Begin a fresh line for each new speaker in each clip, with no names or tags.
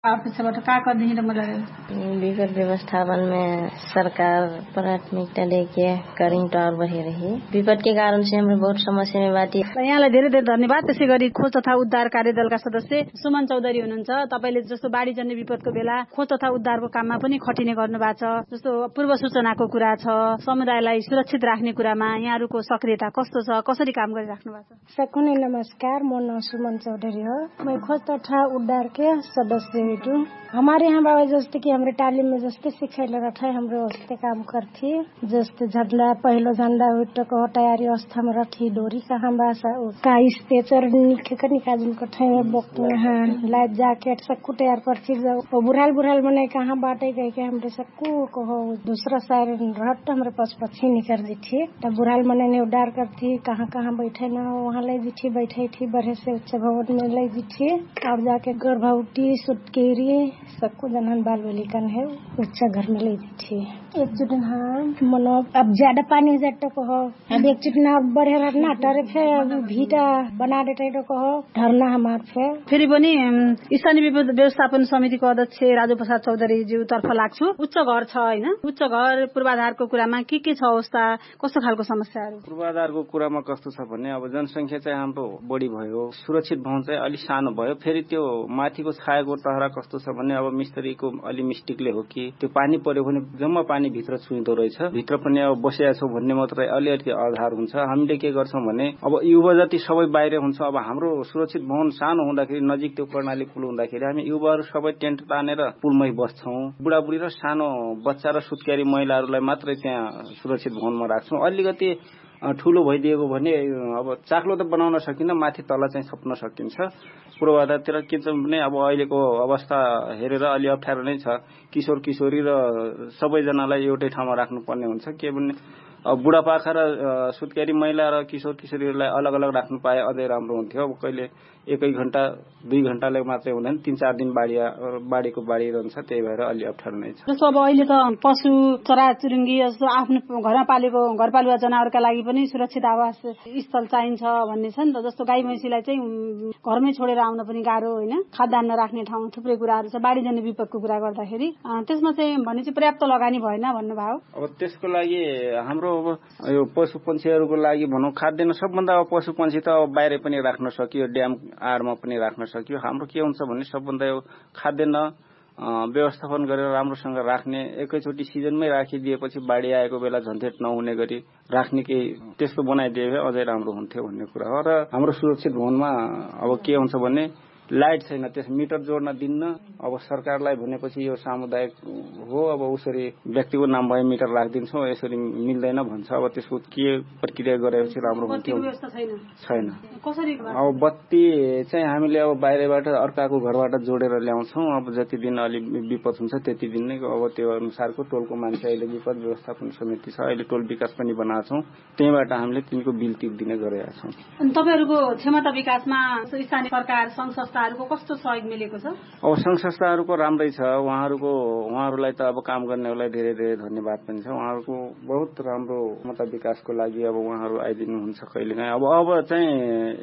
अपेक्षाबाट का करदेखि र मजा
विगत व्यवस्थापन में सरकार प्राथमिकता देके करें तो और बढ़े रही। विपद के कारण से हमें बहुत समस्या में बाटी।
यहाँलाई धेरै धेरै धन्यवाद। त्यसै गरी खोज तथा उद्धार कार्यदलका सदस्य सुमन चौधरी हुनुहुन्छ। तपाईले जस्तो बाढी जन्य विपदको बेला खोज तथा उद्धारको काममा पनि खटिने गर्नु भएको छ। जस्तो पूर्व सूचनाको कुरा छ, समुदायलाई सुरक्षित राख्ने कुरामा यहाँहरुको सक्रियता कस्तो छ, कसरी काम गरिराख्नु भएको छ?
सबैलाई नमस्कार। म नाम सुमन चौधरी हो। मैं खोज तथा उद्धार के सदस्य हूँ। हमारे यहाँ बाबा जस्तो कि हाम्रो तालिम में जस्तै सिखाइले रखे हाम्रो हस्ते काम करथी। जस्तो झडला पहिलो झण्डा उठको तयारी अवस्था में रखी डोरी कहाँ बासा का स्टेचर निके निकाजुन को ठाई में बोक्तु हां लाइफ जैकेट सब तैयार करथी। जब बुराल मने कहाँ बाटे गए के हमरे सबको को दूसरा साइड रट हमरे पास पछी निकर दी थी। तब बुराल मने ने उडार करथी कहाँ बैठे ना वहां ले दी थी। बैठे थी बड़े से उच्च भवन में ले दी थी। और जाके गर्भवती सुटकेरी सबको जनन बाल बालिकन है उच्च घर में ले दी थी। एकचोटि हाँ मनो अब ज्यादा पानी जट को हो अब एकचोटि ना बढ़े रहना टरे फिर भीटा बना देते तो को धरना हमार
फेरि पनि स्थानीय विपद व्यवस्थापन समितिको अध्यक्ष राजु प्रसाद चौधरी ज्यू तर्फ लाग्छु। उच्च घर छ हैन, उच्च घर पूर्वाधारको कुरामा के छ अवस्था, कस्तो खालको समस्याहरू?
पूर्वाधारको कुरामा कस्तो छ भने अब जनसंख्या चाहिँ हाम्रो बढी भयो, सुरक्षित भवन चाहिँ अलि सानो भयो। फेरि त्यो माथिको छायाको तहरा कस्तो छ भने अब मिस्त्रीको अलि मिस्टेकले हो कि त्यो पानी पर्यो भने जम्मा पानी भित्र छुइदो रहेछ। भित्र पनि अब बसेका छौ भन्ने मात्रै अलिअलि आधार हुन्छ। हामीले के गर्छौं भने अब युवा जति सबै बाहिर हुन्छ। अब हाम्रो सुरक्षित भवन सानो हुँदाखेरि नजिक त्यो कर्णाली पुल हुँदाखेरि हामी युवाहरू सबै टेन्ट तानेर पुलमै बस्छौं। बुढाबुढी र सानो बच्चा र सुत्केरी महिलाहरूलाई मात्रै त्यहाँ सुरक्षित भवनमा राख्छौं। अलिकति ठूलो भइदिएको भने अब चाक्लो त बनाउन सकिन्न, माथि तल चाहिँ छप्न सकिन्छ। पूर्वाधारतिर के छ भने अब अहिलेको अवस्था हेरेर अलि अप्ठ्यारो नै छ। किशोर किशोरी र सबैजनालाई एउटै ठाउँमा राख्नुपर्ने हुन्छ। के भने अब बुढापाका र सुत्केरी महिला र किशोर किशोरीहरूलाई अलग अलग राख्नु पाए अझै राम्रो हुन्थ्यो। अब कहिले 1 घण्टा 2 घण्टाले मात्रै हुँदैन, 3-4 दिन बाढीको बाढी रहन्छ। त्यही भएर अलि अप्ठ्यारो नै छ।
जस्तो अब अहिले त पशु चराचुरुङ्गी जस्तो आफ्नो घरमा पालेको घरपालुवा जनावरका लागि पनि सुरक्षित आवास स्थल चाहिन्छ भन्ने छ नि त। जस्तो गाई भैँसीलाई चाहिँ घरमै छोडेर आउन पनि गाह्रो हैन, खाद्यान्न राख्ने ठाउँ थुप्रै कुराहरू छ। बाढी जन्य विपदको कुरा गर्दाखेरि त्यसमा चाहिँ भने चाहिँ पर्याप्त लगानी भएन भन्नु भयो।
अब त्यसको लागि हाम्रो यो पशु पन्छीहरूको लागि भनौं खाद्यान्न सबभन्दा अब पशु पन्छी त अब बाहिर पनि राख्न सकियो, ड्याम आडमा पनि राख्न सकियो। हाम्रो के हुन्छ भने सबभन्दा यो खाद्यान्न व्यवस्थापन गरेर राम्रोसँग राख्ने, एकैचोटि सिजनमै राखिदिएपछि बाढी आएको बेला झन्झट नहुने गरी राख्ने के त्यस्तो बनाइदिए भए अझै राम्रो हुन्थ्यो भन्ने कुरा हो। र हाम्रो सुरक्षित भवनमा अब के हुन्छ भने लाइट छैन, त्यस मिटर जोड्न दिन्न। अब सरकारलाई भनेपछि यो सामुदायिक हो, अब उसरी व्यक्तिको नाम भए मिटर राखिदिन्छौँ, यसरी मिल्दैन भन्छ। अब त्यसको के प्रक्रिया गरेपछि राम्रो हुन्थ्यो? छैन।
कसरी?
अब बत्ती चाहिँ हामीले अब बाहिरबाट अर्काको घरबाट जोडेर ल्याउँछौँ। अब जति दिन अलि विपद हुन्छ त्यति दिन नै अब त्यो अनुसारको टोलको मान्छे अहिले विपद व्यवस्थापन समिति छ, अहिले टोल विकास पनि बनाएको छौँ। त्यहीबाट हामीले तिनको बिल तिर्दिने गरेका छौँ।
अनि तपाईहरुको क्षमता विकासमा स्थानीय सरकार संघ संस्थाहरूको कस्तो सहयोग मिलेको छ?
अब संघ संस्थाहरूको राम्रै छ। उहाँहरूलाई त अब काम गर्नेहरूलाई धेरै धेरै धन्यवाद पनि छ। उहाँहरूको बहुत राम्रो क्षमता विकासको लागि अब उहाँहरू आइदिनुहुन्छ कहिलेकाहीँ। अब चाहिँ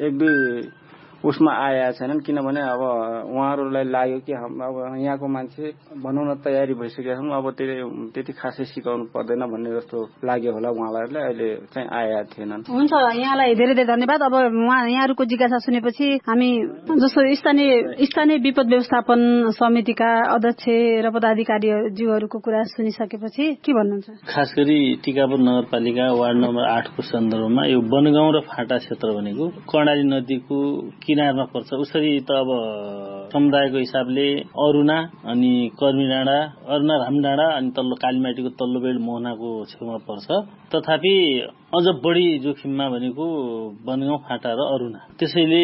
1-2 उसमा आएका छैनन्, किनभने अब उहाँहरूलाई लाग्यो कि अब यहाँको मान्छे भनौँ न तयारी भइसकेका छौँ, अब त्यति खासै सिकाउनु पर्दैन भन्ने जस्तो लाग्यो होला उहाँहरूलाई। अहिले चाहिँ आएका थिएनन्।
हुन्छ, यहाँलाई धेरै धेरै धन्यवाद। अब यहाँहरूको जिज्ञासा सुनेपछि हामी जस्तो स्थानीय विपद व्यवस्थापन समितिका अध्यक्ष र पदाधिकारीज्यूहरूको कुरा सुनिसकेपछि के भन्नुहुन्छ?
खास गरी टिकापुर नगरपालिका वार्ड नम्बर 8 को सन्दर्भमा यो बनगाउँ र फाटा क्षेत्र भनेको कर्णाली नदीको किनारमा पर्छ। उसरी त अब समुदायको हिसाबले अरुणा अनि कर्मी डाँडा, अरुणा रामडाँडा अनि तल्लो कालीमाटीको तल्लो बेड मोहनाको छेउमा पर्छ। तथापि अझ बढी जोखिममा भनेको बनगाउँ फाटा र अरुणा। त्यसैले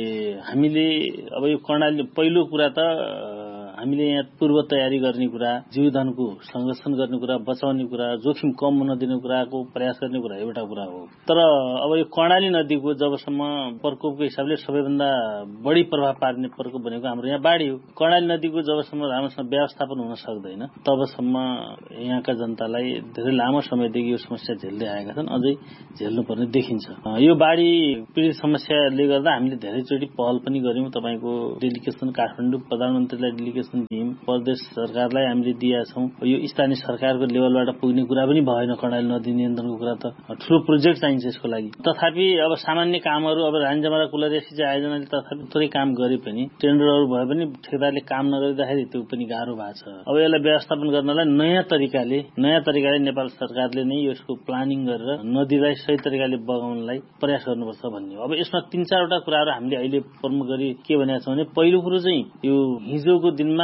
हामीले अब यो कर्णाली पहिलो कुरा त हामीले यहाँ पूर्व तयारी गर्ने कुरा, जीवधनको संरक्षण गर्ने कुरा, बचाउने कुरा, जोखिम कम हुन दिने कुराको प्रयास गर्ने कुरा एउटा कुरा हो। तर अब यो कर्णाली नदीको जबसम्म प्रकोपको हिसाबले सबैभन्दा बढी प्रभाव पार्ने प्रकोप भनेको हाम्रो यहाँ बाढी हो। कर्णाली नदीको जबसम्म राम्रोसँग व्यवस्थापन हुन सक्दैन तबसम्म यहाँका जनतालाई धेरै लामो समयदेखि यो समस्या झेल्दै आएका छन्, अझै झेल्नुपर्ने देखिन्छ। यो बाढी पीडित समस्याले गर्दा हामीले धेरैचोटि पहल पनि गर्यौं। तपाईको डेलिगेसन काठमाडौँ प्रधानमन्त्रीलाई डेलिगेसन निर्देशन दियौं, प्रदेश सरकारलाई हामीले दिएका छौं। यो स्थानीय सरकारको लेभलबाट पुग्ने कुरा पनि भएन। कर्णाली नदी नियन्त्रणको कुरा त ठूलो प्रोजेक्ट चाहिन्छ यसको लागि। तथापि अब सामान्य कामहरू अब रानीजमारा कुलरेसी आयोजनाले तथापि थोरै काम गरे पनि टेन्डरहरू भए पनि ठेकेदारले काम नगरिँदाखेरि त्यो पनि गाह्रो भएको छ। अब यसलाई व्यवस्थापन गर्नलाई नयाँ तरिकाले नेपाल सरकारले नै यसको प्लानिङ गरेर नदीलाई सही तरिकाले बगाउनलाई प्रयास गर्नुपर्छ भन्ने हो। अब यसमा 3-4 वटा कुराहरू हामीले अहिले प्रमुख गरी के भनेका छौँ भने पहिलो कुरो चाहिँ यो हिजोको दिनमा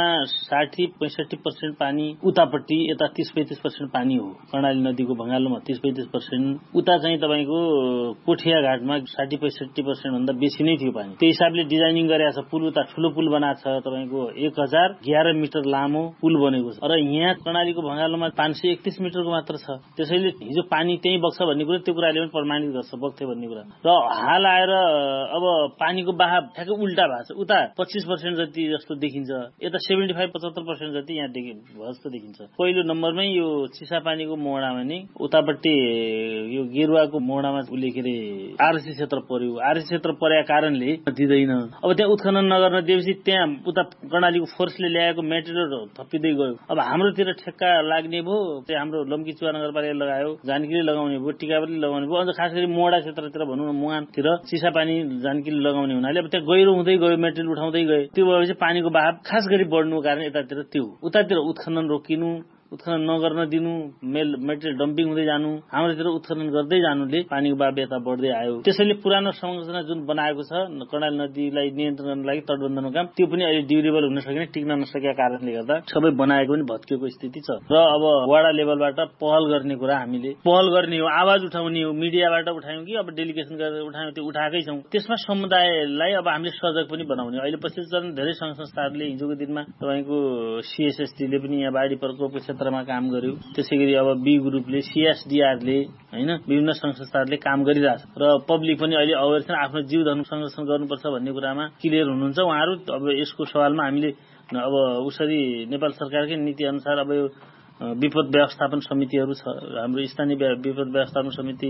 60-65% पानी उतापट्टि, यता 30-35% पानी हो। कर्णाली नदीको भँगालोमा 30-35%, उता चाहिँ तपाईँको कोठिया घाटमा 60-65% भन्दा बेसी नै थियो पानी। त्यही हिसाबले डिजाइनिङ गरेका छ। पुल उता ठूलो पुल बनाएको छ, तपाईँको 1011 मिटर लामो पुल बनेको छ। र यहाँ कर्णालीको भँगालोमा 531 मिटरको मात्र छ। त्यसैले हिजो पानी त्यही बग्छ भन्ने कुरा त्यो कुराले पनि प्रमाणित गर्छ बग्थ्यो भन्ने कुरा। र हाल आएर अब पानीको बहाव ठ्याक्कै उल्टा भएको छ। उता 25% जति जस्तो देखिन्छ, यता 75-75% जति यहाँ जस्तो देखिन्छ। पहिलो नम्बरमै यो चिसापानीको मोहडामा नि उतापट्टि यो गेरुवाको मोहडामा उसले के अरे आरसी क्षेत्र पर्यो। आरसी क्षेत्र परेका कारणले दिँदैन। अब त्यहाँ उत्खनन नगर्न दिएपछि त्यहाँ उता कर्णालीको फोर्सले ल्याएको मेटेरियल थपिँदै गयो। अब हाम्रोतिर ठेक्का लाग्ने भयो, त्यो हाम्रो लम्कीचुवा नगरपालिकाले लगायो, जानकीले लगाउने भयो, टिकावरले लगाउने भयो। अझ खास गरी मोहडा क्षेत्रतिर भनौँ न, मुहानतिर चिसापानी जानकीले लगाउने हुनाले अब त्यहाँ गहिरो हुँदै गयो, मेटेरियल उठाउँदै गयो। त्यो भएपछि पानीको बहाव खास गरी बढ्नुको कारण यतातिर त्यो उतातिर उत्खनन रोकिनु, उत्खनन नगर्न दिनु, मेटेरियल डम्पिङ हुँदै जानु, हाम्रोतिर उत्खनन गर्दै जानुले पानीको बहाव यता बढ्दै आयो। त्यसैले पुरानो संरचना जुन बनाएको छ कर्णाली नदीलाई नियन्त्रण गर्नको लागि तटबन्धनको काम, त्यो पनि अहिले ड्युरेबल हुन सकेन, टिक्न नसकेका कारणले गर्दा सबै बनाएको पनि भत्किएको स्थिति छ। र अब वडा लेभलबाट पहल गर्ने कुरा हामीले पहल गर्ने हो, आवाज उठाउने हो। मिडियाबाट उठायौं कि अब डेलिगेसन गरेर उठायौं, त्यो उठाएकै छौं। त्यसमा समुदायलाई अब हामीले सजग पनि बनाउने। अहिले पछिल्लो चरण धेरै संघ संस्थाहरूले हिजोको दिनमा तपाईँको सीएसएसडीले पनि यहाँ बाढी प्रकोपको क्षेत्रमा काम गर्यो। त्यसैगरी अब बी ग्रुपले, सीएसडीआरले हैन, विभिन्न संघ संस्थाहरूले काम गरिरहेछ र पब्लिक पनि अहिले अवेर छन्। आफ्नो जीव धन संरक्षण गर्नुपर्छ भन्ने कुरामा क्लियर हुनुहुन्छ उहाँहरू। अब यसको सवालमा हामीले अब उसरी नेपाल सरकारकै नीति अनुसार अब यो विपद व्यवस्थापन समितिहरू छ, हाम्रो स्थानीय विपद व्यवस्थापन समिति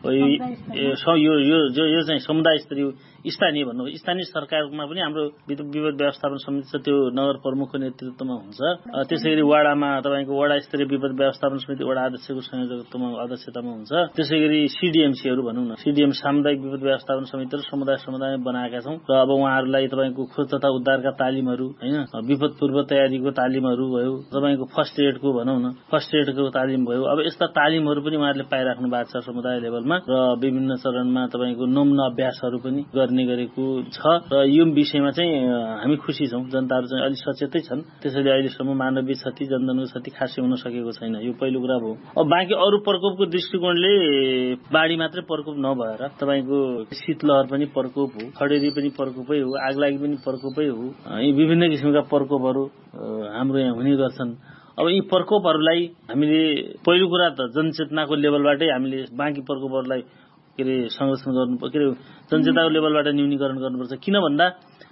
यो चाहिँ समुदाय स्तरीय स्थानीय भन्नु, स्थानीय सरकारमा पनि हाम्रो विपद व्यवस्थापन समिति छ, त्यो नगर प्रमुखको नेतृत्वमा हुन्छ। त्यसैगरी वडामा तपाईँको वडा स्तरीय विपद व्यवस्थापन समिति वडा अध्यक्षको संयोजकत्वमा अध्यक्षतामा हुन्छ। त्यसैगरी सीडीएमसीहरू भनौँ न, सीडीएम सामुदायिक विपद व्यवस्थापन समितिहरू समुदाय बनाएका छौँ। र अब उहाँहरूलाई तपाईँको खोज तथा उद्धारका तालिमहरू हैन, विपद पूर्व तयारीको तालिमहरू भयो, तपाईँको फर्स्ट एडको भनौँ न, फर्स्ट एडको तालिम भयो। अब यस्ता तालिमहरू पनि उहाँहरूले पाइराख्नु भएको छ समुदाय लेभलमा र विभिन्न चरणमा तपाईँको नमूना अभ्यासहरू पनि गर्ने गरेको छ। र यो विषयमा चाहिँ हामी खुसी छौँ, जनताहरू चाहिँ अलि सचेतै छन्। त्यसैले अहिलेसम्म मानवीय क्षति, जनधनको क्षति खासै हुन सकेको छैन। यो पहिलो कुरा भयो। अब बाँकी अरू प्रकोपको दृष्टिकोणले बाढी मात्रै प्रकोप नभएर तपाईँको शीतलहर पनि प्रकोप हो, खडेरी पनि प्रकोपै हो, आगलागी पनि प्रकोपै हो। यी विभिन्न किसिमका प्रकोपहरू हाम्रो यहाँ हुने गर्छन्। अब यी प्रकोपहरूलाई हामीले पहिलो कुरा त जनचेतनाको लेभलबाटै हामीले बाँकी प्रकोपहरूलाई के अरे संरक्षण गर्नु, के अरे जनचेतनाको लेभलबाट न्यूनीकरण गर्नुपर्छ। किन भन्दा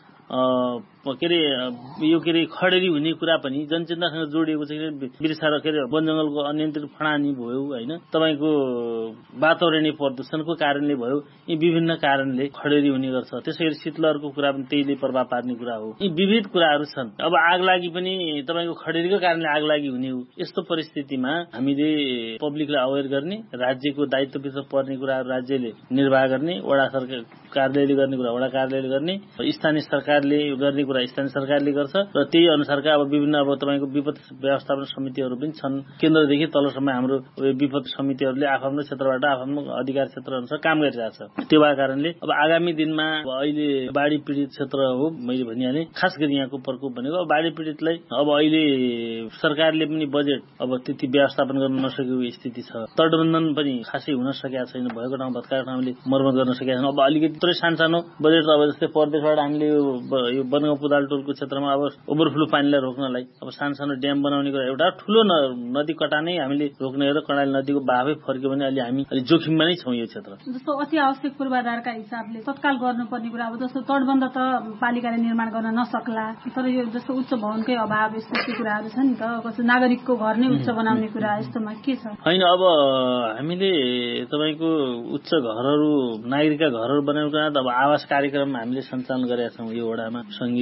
के अरे यो के अरे खडेरी हुने कुरा पनि जनचेतनासँग जोडिएको छ। बिर्सा र के अरे वन जंगलको अनियन्त्रित फडानी भयो हैन, तपाईँको वातावरणीय प्रदूषणको कारणले भयो, यी विभिन्न कारणले खडेरी हुने गर्छ। त्यसैगरी शीतलहरको कुरा पनि त्यहीले प्रभाव पार्ने कुरा हो। यी विविध कुराहरू छन्। अब आगलागी पनि तपाईँको खडेरीको कारणले आगलागी हुने हो। यस्तो परिस्थितिमा हामीले पब्लिकलाई अवेर गर्ने, राज्यको दायित्वभित्र पर्ने कुराहरू राज्यले निर्वाह गर्ने, वडा सरकार कार्यालयले गर्ने कुरा वडा कार्यालयले गर्ने, स्थानीय सरकारले गर्ने कुरा स्थानीय सरकारले गर्छ। र त्यही अनुसारका अब विभिन्न अब तपाईँको विपद व्यवस्थापन समितिहरू पनि छन्। केन्द्रदेखि तलसम्म हाम्रो विपद समितिहरूले आफ्नो क्षेत्रबाट आफ्नो अधिकार क्षेत्र अनुसार काम गरिरहेछ। त्यो भए कारणले अब आगामी दिनमा अहिले बाढी पीडित क्षेत्र हो, मैले भनिहालेँ। खास गरी यहाँको प्रकोप भनेको अब बाढी पीडितलाई अब अहिले सरकारले पनि बजेट अब त्यति व्यवस्थापन गर्न नसकेको स्थिति छ। तटबन्धन पनि खासै हुन सकेका छैन, भएको ठाउँ भत्काएको ठाउँले मर्मत गर्न सकेका छैन। अब अलिकति थोरै सानो बजेट अब जस्तै परदेशबाट हामीले यो बनगाउँ पुदालटोलको क्षेत्रमा अब ओभरफ्लो पानीलाई रोक्नलाई अब सानो ड्याम बनाउने कुरा, एउटा ठूलो नदी कटानै हामीले रोक्ने गरेर कर्णाली नदीको बहावै फर्क्यो भने अहिले हामी अलि जोखिममा नै छौँ। यो क्षेत्र
जस्तो अति आवश्यक पूर्वाधारका हिसाबले तत्काल गर्नुपर्ने कुरा, अब जस्तो तटबन्ध त पालिकाले निर्माण गर्न नसक्ला, तर यो जस्तो उच्च भवनकै अभाव यस्तो कुराहरू छ नि त, कस्तो नागरिकको घर नै उच्च बनाउने कुरा, यस्तोमा के छ?
होइन, अब हामीले तपाईँको उच्च घरहरू, नागरिकका घरहरू बनाउने कुरा त अब आवास कार्यक्रम हामीले सञ्चालन गरेका छौँ। यो वडामा संघीय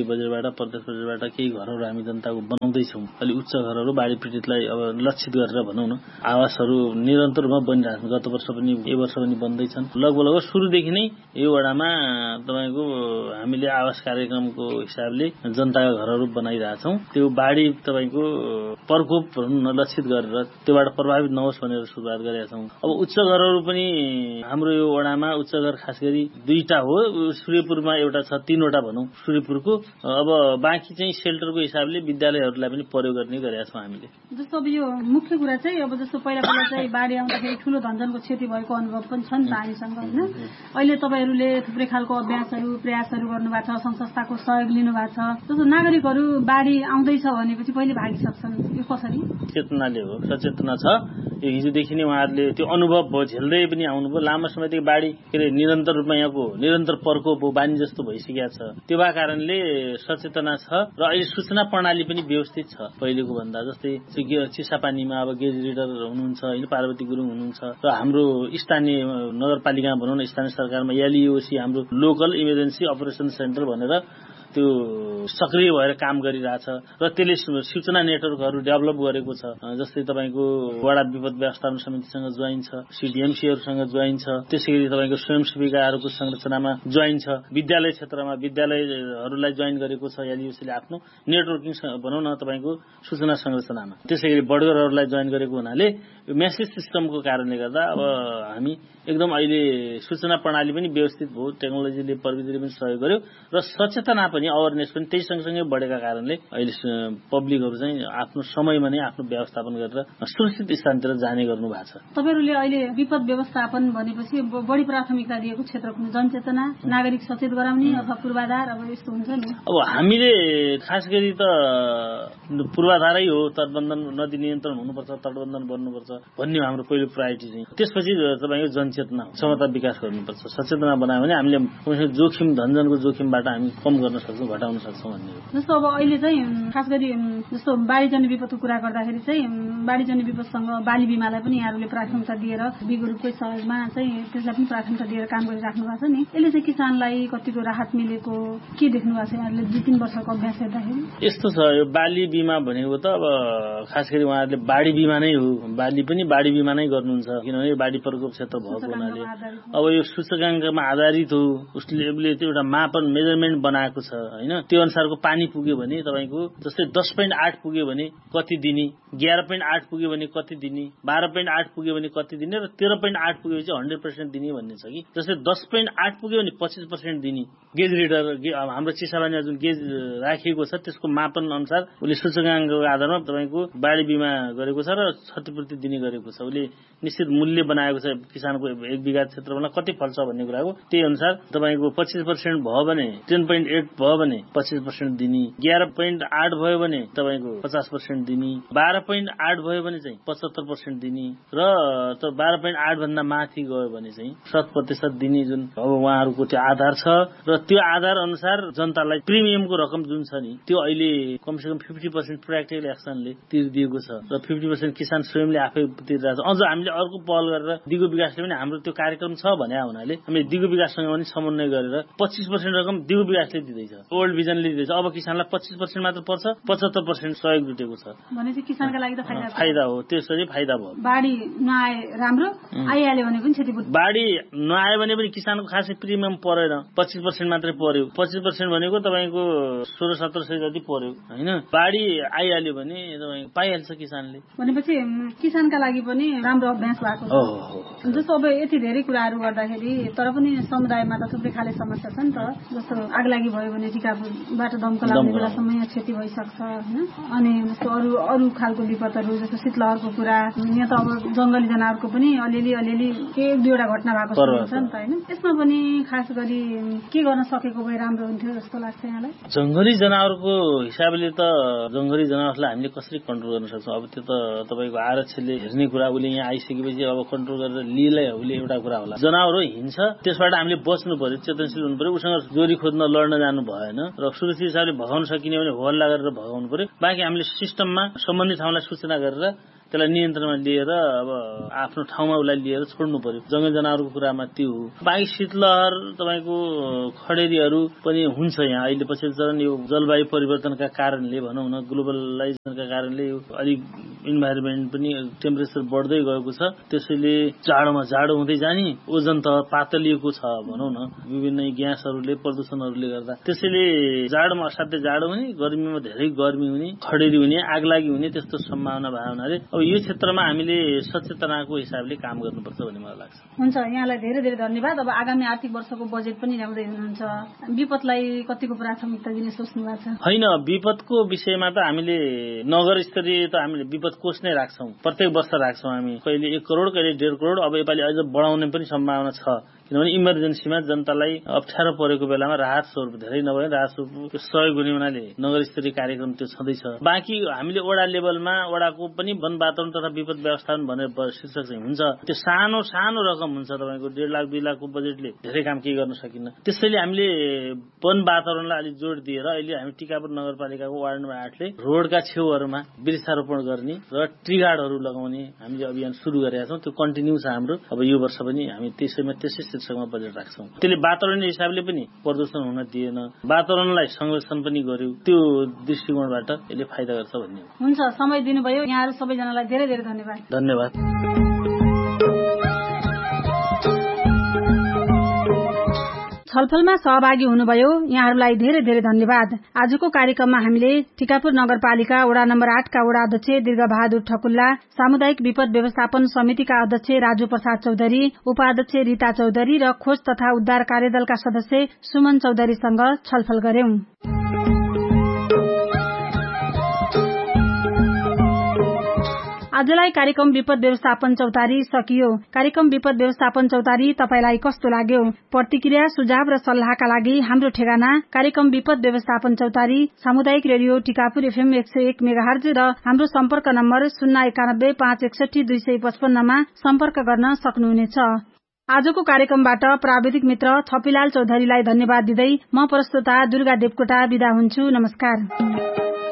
बजेटबाट प्रदेश बजेटबाट केही घरहरू हामी जनताको बनाउँदैछौँ। अलि उच्च घरहरू बाढी पीडितलाई अब लक्षित गरेर भनौँ न आवासहरू निरन्तर रूपमा बनिरहेको छ। गत वर्ष पनि यो वर्ष पनि बन्दैछन्। लगभग सुरुदेखि नै यो वडामा तपाईँको हामीले आवास कार्यक्रमको हिसाबले जनताका घरहरू बनाइरहेछौँ। त्यो बाढी तपाईँको प्रकोप भनौँ न लक्षित गरेर त्योबाट प्रभावित नहोस् भनेर सुरुवात गरेका छौँ। अब उच्च घरहरू पनि हाम्रो यो वडामा उच्च घर खास गरी 2टा हो। सूर्यपुरमा एउटा छ, 3वटा भनौँ सूर्यपुरको। अब बाँकी चाहिँ सेल्टरको हिसाबले विद्यालयहरूलाई पनि प्रयोग गर्ने गरेका छौँ हामीले।
जस्तो अब यो मुख्य कुरा चाहिँ अब जस्तो पहिला चाहिँ बाढी आउँदाखेरि ठूलो धनजनको क्षति भएको अनुभव पनि छ नि त हामीसँग होइन। अहिले तपाईँहरूले थुप्रै खालको अभ्यासहरू प्रयासहरू गर्नुभएको छ, संस्थाको सहयोग लिनुभएको छ। जस्तो नागरिकहरू बाढी आउँदैछ भनेपछि पहिले भागिसक्छन्, यो कसरी?
चेतनाले हो, सचेतना छ। यो हिजोदेखि नै उहाँहरूले त्यो अनुभव भयो, झेल्दै पनि आउनुभयो। लामो समयदेखि बाढी निरन्तर रूपमा यहाँको निरन्तर प्रकोप हो, बानी जस्तो भइसकेको छ। त्यो भए कारणले सचेतना छ र अहिले सूचना प्रणाली पनि व्यवस्थित छ पहिलेको भन्दा। जस्तै चिसापानीमा अब गेज रिडर हुनुहुन्छ होइन, पार्वती गुरुङ हुनुहुन्छ र हाम्रो स्थानीय नगरपालिका भनौँ न स्थानीय सरकारमा एलइओसी हाम्रो लोकल इमर्जेन्सी अपरेसन सेन्टर भनेर त्यो सक्रिय भएर काम गरिरहेछ र त्यसले सूचना नेटवर्कहरू डेभलप गरेको छ। जस्तै तपाईँको वडा विपद व्यवस्थापन समितिसँग जोइन छ, सिडिएमसीहरूसँग जोइन छ, त्यसैगरी तपाईँको स्वयंसेविकाहरूको संरचनामा जोइन छ, विद्यालय क्षेत्रमा विद्यालयहरूलाई जोइन गरेको छ एलइओसीले आफ्नो नेटवर्किङ भनौँ न तपाईँको सूचना संरचनामा। त्यसैगरी बडगरहरूलाई जोइन गरेको हुनाले यो मेसेज सिस्टमको कारणले गर्दा अब हामी एकदम अहिले सूचना प्रणाली पनि व्यवस्थित भयो, टेक्नोलोजीले प्रविधिले पनि सहयोग गर्यो र सचेतना पनि अवेरनेस पनि त्यही सँगसँगै बढेका कारणले अहिले पब्लिकहरू चाहिँ आफ्नो समयमा नै आफ्नो व्यवस्थापन गरेर सुरक्षित स्थानतिर जाने गर्नु भएको छ।
तपाईँहरूले अहिले विपद व्यवस्थापन भनेपछि बढी प्राथमिकता दिएको क्षेत्र कुन? जनचेतना, नागरिक सचेत गराउने अथवा पूर्वाधार अब यस्तो हुन्छ नि?
अब हामीले खास गरी त पूर्वाधारै हो, तटबन्धन नदी नियन्त्रण हुनुपर्छ, तटबन्धन बन्नुपर्छ भन्ने हाम्रो पहिलो प्रायोरिटी चाहिँ। त्यसपछि तपाईँको जनचेतना क्षमता विकास गर्नुपर्छ। सचेतना बनायो भने हामीले जोखिम धनजनको जोखिमबाट हामी कम गर्न सक्छौँ, घटाउन सक्छौँ भन्ने हो।
जस्तो अब अहिले चाहिँ खास गरी जस्तो बाढीजन्य विपदको कुरा गर्दाखेरि चाहिँ बाढीजन्य विपदसँग बाली बिमालाई पनि यहाँहरूले प्राथमिकता दिएर विगुरुकै सहयोगमा चाहिँ त्यसलाई पनि प्राथमिकता दिएर काम गरिराख्नु भएको छ नि। यसले चाहिँ किसानलाई कतिको राहत मिलेको के देख्नु भएको छ यहाँहरूले 2-3 वर्षको अभ्यास हेर्दाखेरि?
यस्तो छ, यो बाली बिमा भनेको त अब खास गरी उहाँहरूले बाढी बिमा नै हो, बाली पनि बाढी बिमा नै गर्नुहुन्छ किनभने बाढी प्रकोप क्षेत्र भएको हुनाले। अब यो सूचकाङ्कमा आधारित हो, उसले एउटा मापन मेजरमेन्ट बनाएको छ होइन। त्यो अनुसारको पानी पुग्यो भने तपाईँको जस्तै 10.8 पुग्यो भने कति दिने, 11.8 पुग्यो भने कति दिने, 12.8 पुग्यो भने कति दिने र 13.8 पुग्यो भने चाहिँ 100% दिने भन्ने छ कि। जस्तै 10.8 पुग्यो भने 25% दिने। गेज रिडर हाम्रो चिसापानीमा जुन गेज राखिएको छ त्यसको मापन अनुसार उसले सूचकाङ्कको आधारमा तपाईँको बाढी बिमा गरेको छ र क्षतिपूर्ति दिने गरेको छ। उसले निश्चित मूल्य बनाएको छ किसानको 1 बिघा क्षेत्रफलमा कति फल्छ भन्ने कुराको। त्यही अनुसार तपाईँको 25% भयो भने 10.8 भयो भने 25% दिने, 11.8 भयो भने तपाईँको 50% दिने, 12.8 भयो भने चाहिँ 75% दिने र 12.8 भन्दा माथि गयो भने चाहिँ 100% दिने जुन अब उहाँहरूको त्यो आधार छ र त्यो आधार अनुसार जनतालाई प्रिमियमको रकम जुन छ नि त्यो अहिले कमसेकम 50% प्र्याक्टिकल एक्सनले तिरिदिएको छ र 50% किसान स्वयंले आफै तिरिरहेको छ। अझ हामीले अर्को पहल गरेर दिगो विकासले पनि हाम्रो त्यो कार्यक्रम छ भने हुनाले हामीले दिगो विकाससँग पनि समन्वय गरेर 25% रकम दिगो विकासले दिँदैछ, वर्ल्ड भिजनले दिँदैछ। अब किसानलाई 25% मात्र पर्छ, 75% सहयोग जुटेको छ
भने चाहिँ किसानका लागि त
फाइदा हो। त्यसरी फाइदा भयो।
बाढी नआए राम्रो, आइहाल्यो भने पनि क्षतिपूर्ति।
बाढी नआयो भने पनि किसानको खासै प्रिमियम परेन, 25% मात्रै पर्यो। 25% भनेको तपाईँको 1600-1700 जति पर्यो होइन। बाढी आइहाल्यो भने तपाईँको पाइहाल्छ किसानले।
भनेपछि किसानका लागि पनि राम्रो अभ्यास भएको छ। जस्तो अब यति धेरै कुराहरू गर्दाखेरि तर पनि समुदायमा त थुप्रै खाले समस्या छ नि त। जस्तो आगलागी भयो भने टिकापुरबाट दमकल आउने बेलासम्म यहाँ क्षति भइसक्छ होइन। अनि जस्तो अरू खालको विपदहरू जस्तो शीतलहरको कुरा, यहाँ त अब जंगली जनावरको पनि अलिअलि 1-2वटा घटना भएको छ नि त होइन। यसमा पनि खास गरी के गर्न सकेको भए राम्रो हुन्थ्यो जस्तो लाग्छ यहाँलाई?
जंगली जनावरको हिसाबले त जंगली जनावरलाई हामीले कसरी कन्ट्रोल गर्न सक्छौँ? अब त्यो त तपाईँको आरक्षले हेर्ने कुरा, उसले यहाँ आइसकेपछि अब कन्ट्रोल गरेर लिएलै उसले एउटा कुरा होला। जनावर हो हिँड्छ, त्यसबाट हामीले बच्नु पर्यो, चेतनशील हुनु पर्यो, उसँग जोरी खोज्न लड्न जानु भएन र सुरक्षित हिसाबले भगाउन सकिने भने हो हल्ला गरेर भगाउनु पर्यो। बाँकी हामीले सिस्टममा सम्बन्धित ठाउँलाई सूचना गरेर त्यसलाई नियन्त्रणमा लिएर अब आफ्नो ठाउँमा उसलाई लिएर छोड्नु पर्यो। जंगली जनावरको कुरामा त्यो हो। बाँकी शीतलहर तपाईँको खडेरीहरू पनि हुन्छ यहाँ अहिले पछिल्लो चरण यो जलवायु परिवर्तनका कारणले भनौँ न ग्लोबलाइजेसनका कारणले यो अलिक इन्भाइरोमेन्ट पनि टेम्परेचर बढ्दै गएको छ। त्यसैले जाडोमा जाडो हुँदै जाने ओजन त पातलिएको छ भनौँ न विभिन्न ग्यासहरूले प्रदूषणहरूले गर्दा। त्यसैले जाडोमा असाध्य जाडो हुने, गर्मीमा धेरै गर्मी हुने, खडेरी हुने, आगलागी हुने त्यस्तो सम्भावना भए हुनाले अब यो क्षेत्रमा हामीले सचेतनाको हिसाबले काम गर्नुपर्छ भन्ने मलाई लाग्छ।
हुन्छ, यहाँलाई धेरै धेरै धन्यवाद। अब आगामी आर्थिक वर्षको बजेट पनि ल्याउँदै हुनुहुन्छ, विपदलाई कतिको प्राथमिकता दिने सोच्नु भएको छ?
होइन, विपदको विषयमा त हामीले नगर स्तरीय त हामीले विपद कोष नै राख्छौँ, प्रत्येक वर्ष राख्छौँ हामी। कहिले 1 करोड कहिले 1.5 करोड, अब योपालि अझ बढाउने पनि सम्भावना छ किनभने इमर्जेन्सीमा जनतालाई अप्ठ्यारो परेको बेलामा राहत स्वरूप धेरै नभए राहत स्वरूप सहयोग हुने हुनाले नगर स्तरीय कार्यक्रम त्यो छँदैछ। बाँकी हामीले वडा लेभलमा वडाको पनि वन वातावरण तथा विपद व्यवस्थापन भनेर शीर्षक चाहिँ हुन्छ। त्यो सानो सानो रकम हुन्छ, तपाईँको 1.5 लाख 2 लाखको बजेटले धेरै काम केही गर्न सकिन्न। त्यसैले हामीले वन वातावरणलाई अलिक जोड दिएर अहिले हामी टिकापुर नगरपालिकाको वार्ड नम्बर 8 ले रोडका छेउहरूमा वृक्षारोपण गर्ने र ट्री गार्डहरू लगाउने हामीले अभियान सुरु गरेका छौँ। त्यो कन्टिन्यू छ हाम्रो। अब यो वर्ष पनि हामी त्यसै शीर्षकमा बजेट राख्छौँ। त्यसले वातावरणीय हिसाबले पनि प्रदूषण हुन दिएन, वातावरणलाई संरक्षण पनि गर्यो। त्यो दृष्टिकोणबाट यसले फाइदा गर्छ भन्ने हो।
हुन्छ, समय दिनुभयो यहाँहरू सबैजनालाई धेरै धेरै धन्यवाद।
धन्यवाद।
छलफलमा सहभागी हुनुभयो यहाँहरूलाई धेरै धेरै धन्यवाद। आजको कार्यक्रममा हामीले टिकापुर नगरपालिका वडा नम्बर 8 का वडा अध्यक्ष दीर्घबहादुर ठकुल्ला, सामुदायिक विपद व्यवस्थापन समितिका अध्यक्ष राजु प्रसाद चौधरी, उपाध्यक्ष रीता चौधरी र खोज तथा उद्धार कार्यदलका सदस्य सुमन चौधरीसँग छलफल गर्यौं। आजलाई कार्यक्रम विपद व्यवस्थापन चौतारी सकियो। कार्यक्रम विपद व्यवस्थापन चौतारी तपाईलाई कस्तो लाग्यो? प्रतिक्रिया, सुझाव र सल्लाहका लागि हाम्रो ठेगाना कार्यक्रम विपद व्यवस्थापन चौतारी, सामुदायिक रेडियो टिकापुर FM 101 मेगाहर्ज र हाम्रो सम्पर्क नम्बर 091 561 255 मा सम्पर्क गर्न सक्नुहुनेछ। आजको कार्यक्रमबाट प्राविधिक मित्र थपिलाल चौधरीलाई धन्यवाद दिँदै म प्रस्तोता दुर्गा देवकोटा बिदा हुन्छु। नमस्कार।